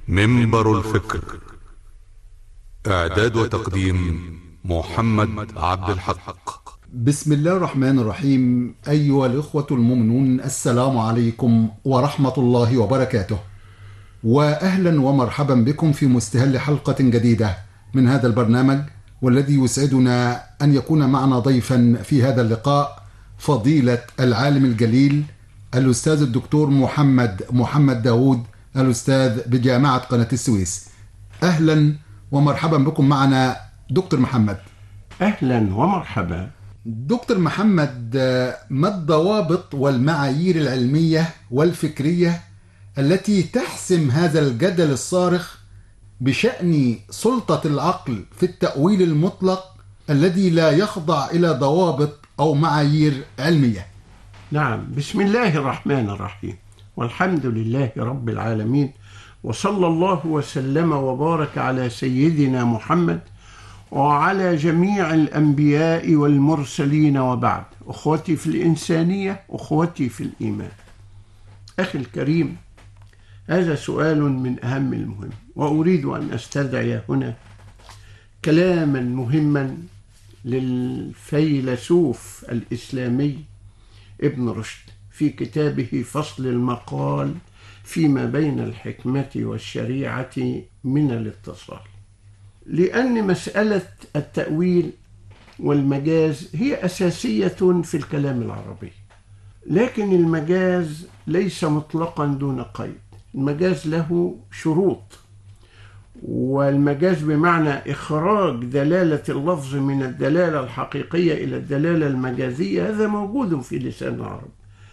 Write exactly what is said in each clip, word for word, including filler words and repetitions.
منبر الفكر. إعداد وتقديم محمد عبد الحق. بسم الله الرحمن الرحيم. أيها الإخوة المؤمنون، السلام عليكم ورحمة الله وبركاته، وأهلا ومرحبا بكم في مستهل حلقة جديدة من هذا البرنامج، والذي يسعدنا أن يكون معنا ضيفا في هذا اللقاء فضيلة العالم الجليل الأستاذ الدكتور محمد محمد داود، الأستاذ بجامعة قناة السويس. أهلا ومرحبا بكم معنا دكتور محمد. أهلا ومرحبا دكتور محمد، ما الضوابط والمعايير العلمية والفكرية التي تحسم هذا الجدل الصارخ بشأن سلطة العقل في التأويل المطلق الذي لا يخضع إلى ضوابط أو معايير علمية؟ نعم، بسم الله الرحمن الرحيم، والحمد لله رب العالمين، وصلى الله وسلم وبارك على سيدنا محمد وعلى جميع الأنبياء والمرسلين، وبعد. أخوتي في الإنسانية، أخوتي في الإيمان. أخي الكريم، هذا سؤال من أهم المهم، وأريد أن أستدعي هنا كلاما مهما للفيلسوف الإسلامي ابن رشد في كتابه فصل المقال فيما بين الحكمة والشريعة من الاتصال. لأن مسألة التأويل والمجاز هي أساسية في الكلام العربي، لكن المجاز ليس مطلقا دون قيد. المجاز له شروط، والمجاز بمعنى إخراج دلالة اللفظ من الدلالة الحقيقية إلى الدلالة المجازية، هذا موجود في لسان العرب،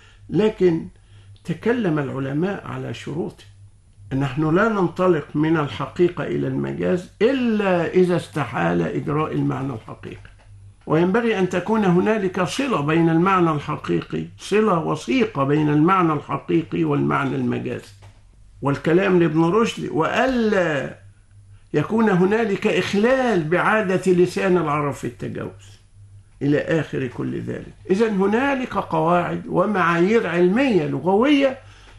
لكن تكلم العلماء على شروطه. نحن لا ننطلق من الحقيقة إلى المجاز إلا إذا استحال إجراء المعنى الحقيقي، وينبغي أن تكون هنالك صلة بين المعنى الحقيقي، صلة وثيقة بين المعنى الحقيقي والمعنى المجازي. والكلام لابن رشد: وألا يكون هنالك إخلال بعادة لسان العرب في التجاوز، إلى آخر كل ذلك. إذن هنالك قواعد ومعايير علمية لغوية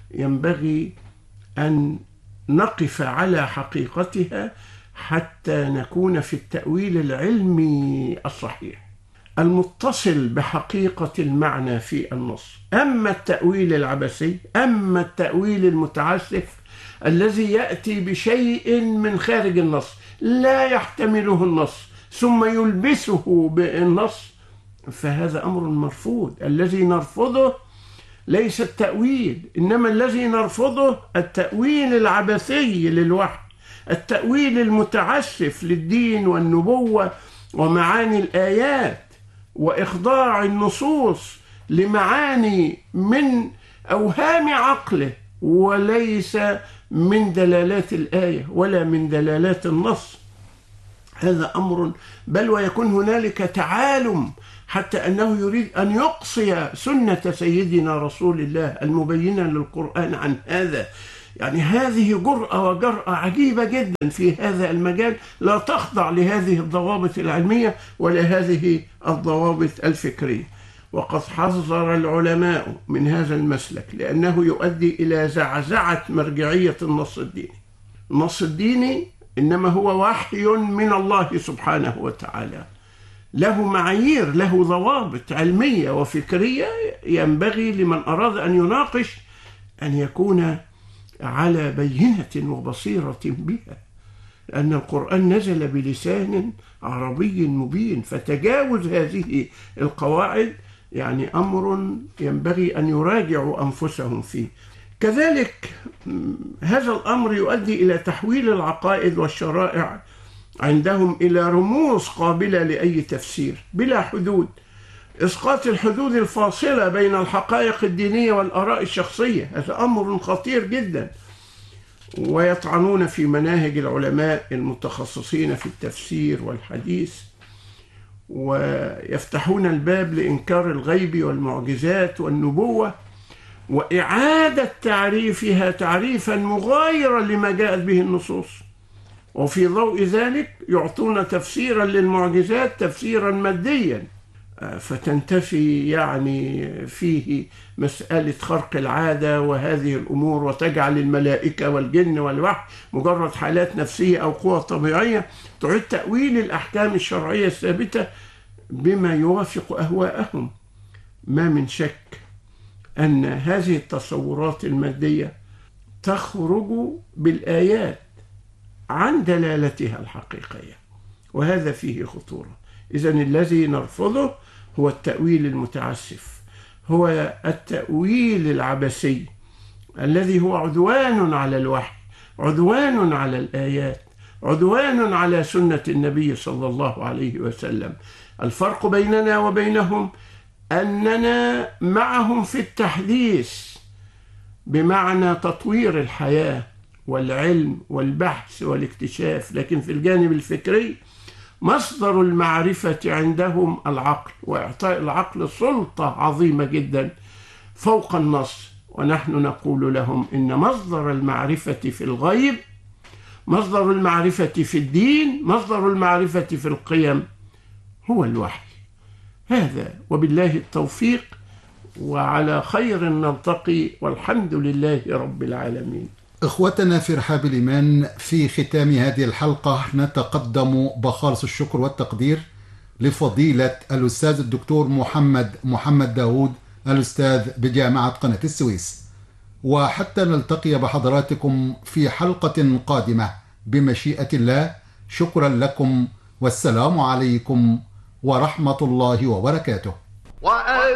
ينبغي أن نقف على حقيقتها حتى نكون في التأويل العلمي الصحيح المتصل بحقيقة المعنى في النص. أما التأويل العبثي، أما التأويل المتعسف الذي يأتي بشيء من خارج النص لا يحتمله النص ثم يلبسه بالنص، فهذا أمر مرفوض. الذي نرفضه ليس التأويل، إنما الذي نرفضه التأويل العبثي للوحي، التأويل المتعسف للدين والنبوة ومعاني الآيات، وإخضاع النصوص لمعاني من أوهام عقله وليس من دلالات الآية ولا من دلالات النص. هذا أمر، بل ويكون هنالك تعالم حتى أنه يريد أن يقصي سنة سيدنا رسول الله المبينة للقرآن عن هذا. يعني هذه جرأة وجرأة عجيبة جدا في هذا المجال، لا تخضع لهذه الضوابط العلمية ولا هذه الضوابط الفكرية. وقد حذر العلماء من هذا المسلك لأنه يؤدي إلى زعزعة مرجعية النص الديني. النص الديني إنما هو وحي من الله سبحانه وتعالى، له معايير، له ضوابط علمية وفكرية، ينبغي لمن أراد أن يناقش أن يكون على بينة وبصيرة بها، لأن القرآن نزل بلسان عربي مبين، فتجاوز هذه القواعد يعني أمر ينبغي أن يراجعوا أنفسهم فيه. كذلك هذا الأمر يؤدي إلى تحويل العقائد والشرائع عندهم إلى رموز قابلة لأي تفسير بلا حدود، إسقاط الحدود الفاصلة بين الحقائق الدينية والآراء الشخصية. هذا أمر خطير جدا. ويطعنون في مناهج العلماء المتخصصين في التفسير والحديث، ويفتحون الباب لإنكار الغيب والمعجزات والنبوة وإعادة تعريفها تعريفا مغايرا لما جاءت به النصوص. وفي ضوء ذلك يعطون تفسيرا للمعجزات تفسيرا ماديا، فتنتفي يعني فيه مسألة خرق العادة وهذه الأمور، وتجعل الملائكة والجن والوحي مجرد حالات نفسية أو قوة طبيعية، تعيد تأويل الأحكام الشرعية الثابتة بما يوافق أهواءهم. ما من شك أن هذه التصورات المادية تخرج بالآيات عن دلالتها الحقيقية، وهذا فيه خطورة. إذن الذي نرفضه هو التأويل المتعسف، هو التأويل العبثي الذي هو عدوان على الوحي، عدوان على الآيات، عدوان على سنة النبي صلى الله عليه وسلم. الفرق بيننا وبينهم أننا معهم في التحديث بمعنى تطوير الحياة والعلم والبحث والاكتشاف، لكن في الجانب الفكري مصدر المعرفة عندهم العقل، وإعطاء العقل سلطة عظيمة جدا فوق النص. ونحن نقول لهم إن مصدر المعرفة في الغيب، مصدر المعرفة في الدين، مصدر المعرفة في القيم هو الوحي. هذا وبالله التوفيق، وعلى خير نلتقي، والحمد لله رب العالمين. إخوتنا في رحاب الإيمان، في ختام هذه الحلقة نتقدم بخالص الشكر والتقدير لفضيلة الأستاذ الدكتور محمد محمد داود، الأستاذ بجامعة قناة السويس. وحتى نلتقي بحضراتكم في حلقة قادمة بمشيئة الله، شكرا لكم، والسلام عليكم ورحمة الله وبركاته.